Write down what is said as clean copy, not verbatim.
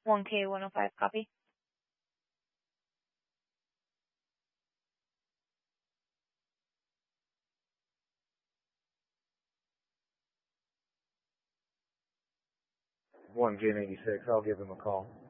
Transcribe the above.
1K105, copy. One J86. I'll give him a call.